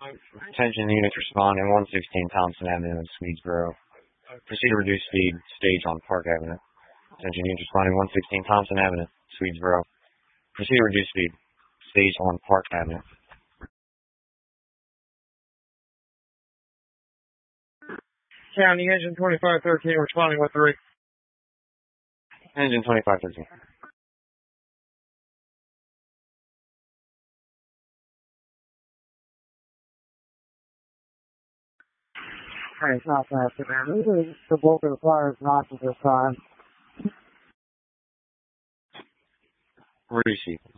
Attention units responding 116 Thompson Avenue in Swedesboro. Proceed to reduce speed. Stage on Park Avenue. Attention units responding 116 Thompson Avenue, Swedesboro. Proceed to reduce speed. Stage on Park Avenue. County engine 2513 responding with 3. Engine 2513. Hey, it's not faster, man. The bulk of the fire is not at this time. Reduce speed.